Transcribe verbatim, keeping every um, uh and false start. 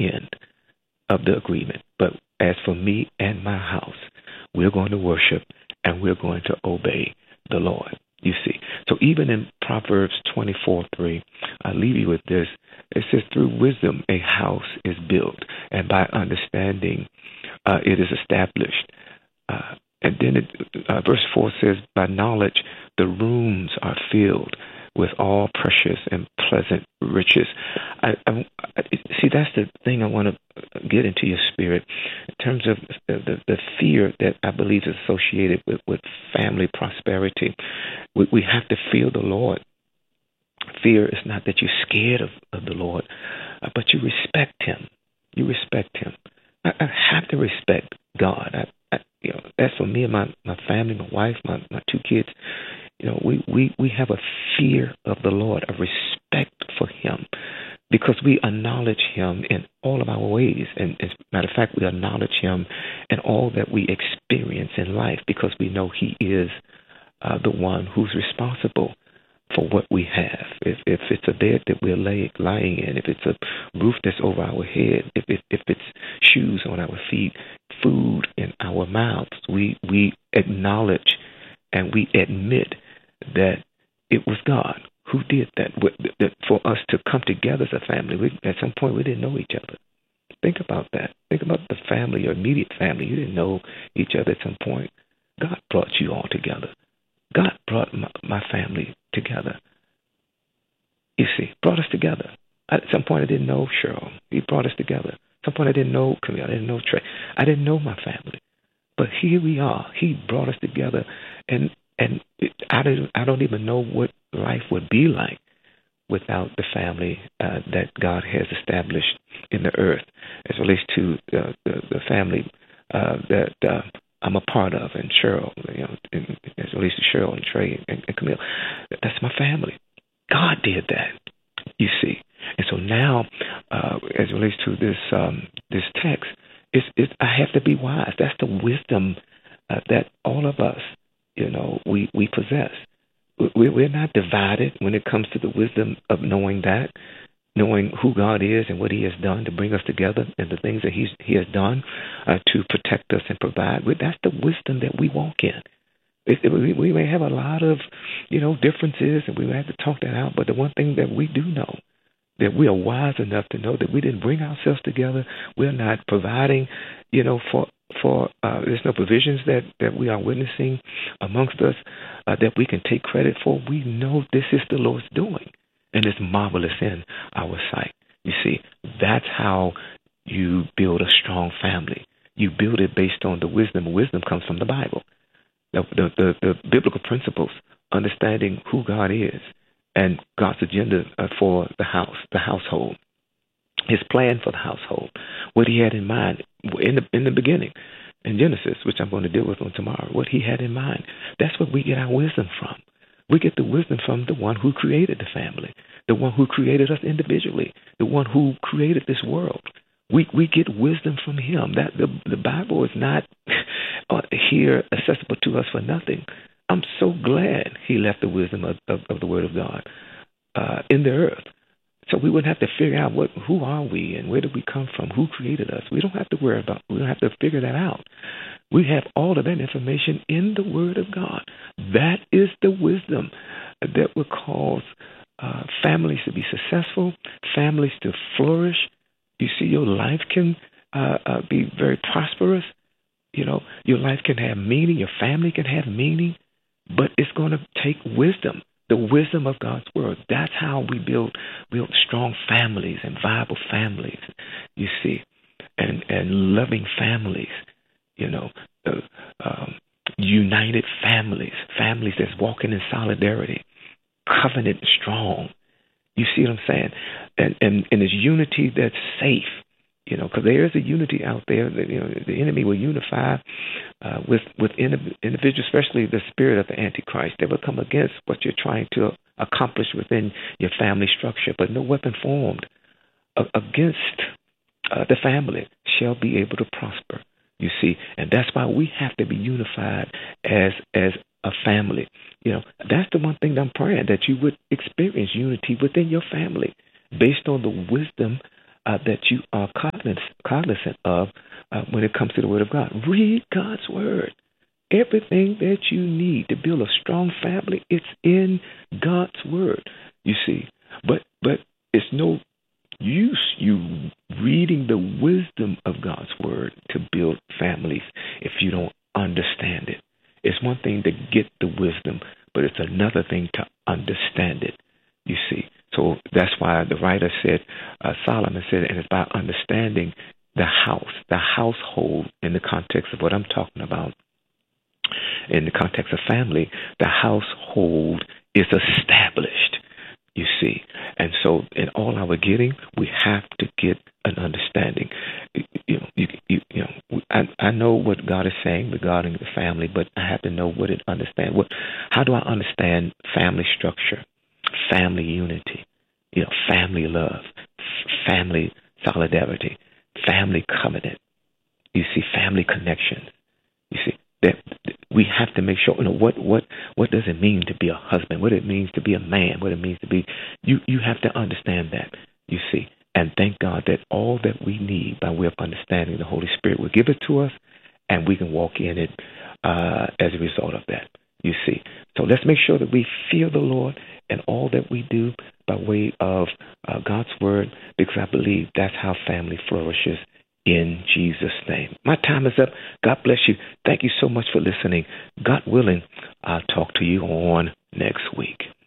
end of the agreement. But as for me and my house, we're going to worship and we're going to obey the Lord. You see, so even in Proverbs twenty-four three, I leave you with this. It says, through wisdom a house is built, and by understanding uh, it is established. Uh, and then it, uh, verse four says, by knowledge the rooms are filled with all precious and pleasant riches. I, I, I see, that's the thing I want to get into your spirit in terms of the, the, the fear that I believe is associated with, with family prosperity. We, we have to fear the Lord. Fear is not that you're scared of, of the Lord, uh, but you respect Him. You respect Him. I, I have to respect God. I, I, you know, that's for me and my, my family, my wife, my, my two kids. You know, we, we, we have a fear of the Lord, a respect for Him, because we acknowledge Him in all of our ways. And as a matter of fact, we acknowledge Him in all that we experience in life, because we know He is uh, the one who's responsible for what we have. If, if it's a bed that we're lay, lying in, if it's a roof that's over our head, if, if, if it's shoes on our feet, food in our mouths, we, we acknowledge and we admit that it was God who did that. That for us to come together as a family, we, at some point we didn't know each other. Think about that. Think about the family, your immediate family. You didn't know each other at some point. God brought you all together. God brought my, my family together. You see, brought us together. At some point I didn't know Cheryl. He brought us together. At some point I didn't know Camille. I didn't know Trey. I didn't know my family. But here we are. He brought us together, and and it, I don't I don't even know what life would be like without the family uh, that God has established in the earth, as it relates to uh, the the family uh, that uh, I'm a part of, and Cheryl, you know, and, as it relates to Cheryl and Trey and, and Camille. That's my family. God did that, you see. And so now, uh, as it relates to this um, this text, it's, it's, I have to be wise. That's the wisdom uh, that all of us, you know, we, we possess. We, we're not divided when it comes to the wisdom of knowing that, knowing who God is and what He has done to bring us together, and the things that He's He has done uh, to protect us and provide. That's the wisdom that we walk in. It, it, we, we may have a lot of, you know, differences, and we may have to talk that out. But the one thing that we do know, that we are wise enough to know that we didn't bring ourselves together. We're not providing, you know, for for uh, there's no provisions that, that we are witnessing amongst us uh, that we can take credit for. We know this is the Lord's doing, and it's marvelous in our sight. You see, that's how you build a strong family. You build it based on the wisdom. Wisdom comes from the Bible, the the, the, the biblical principles, understanding who God is, and God's agenda for the house, the household, His plan for the household, what He had in mind in the in the beginning, in Genesis, which I'm going to deal with on tomorrow, what He had in mind. That's what we get our wisdom from. We get the wisdom from the one who created the family, the one who created us individually, the one who created this world. We we get wisdom from Him. That the the Bible is not here accessible to us for nothing. I'm so glad He left the wisdom of, of, of the Word of God uh, in the earth, so we wouldn't have to figure out what who are we and where did we come from, who created us. We don't have to worry about. We don't have to figure that out. We have all of that information in the Word of God. That is the wisdom that will cause uh, families to be successful, families to flourish. You see, your life can uh, uh, be very prosperous. You know, your life can have meaning. Your family can have meaning. But it's going to take wisdom, the wisdom of God's Word. That's how we build build strong families and viable families, you see, and, and loving families, you know, uh, um, united families, families that's walking in solidarity, covenant strong. You see what I'm saying? And, and, and it's unity that's safe. You know, because there is a unity out there. That, you know, the enemy will unify uh, with with individuals, especially the spirit of the Antichrist. They will come against what you're trying to accomplish within your family structure. But no weapon formed uh, against uh, the family shall be able to prosper. You see, and that's why we have to be unified as as a family. You know, that's the one thing that I'm praying, that you would experience unity within your family based on the wisdom uh, that you are cognizant, cognizant of uh, when it comes to the Word of God. Read God's Word. Everything that you need to build a strong family, it's in God's Word. You see, but but it's no use you reading the wisdom of God's Word to build families if you don't understand it. It's one thing to get the wisdom, but it's another thing to understand it. You see, so that's why the writer said, uh, Solomon said, and it's about understanding the house, the household in the context of what I'm talking about. In the context of family, the household is established, you see. And so in all our getting, we have to get an understanding. You know, you, you, you know I, I know what God is saying regarding the family, but I have to know what it understands. What, how do I understand family structure, family unity, you know, family love, family solidarity, family covenant, you see, family connection. You see, that we have to make sure, you know, what, what, what does it mean to be a husband, what it means to be a man, what it means to be, you, you have to understand that, you see, and thank God that all that we need by way of understanding, the Holy Spirit will give it to us, and we can walk in it uh, as a result of that, you see. So let's make sure that we fear the Lord in all that we do by way of uh, God's Word, because I believe that's how family flourishes. In Jesus' name. My time is up. God bless you. Thank you so much for listening. God willing, I'll talk to you on next week.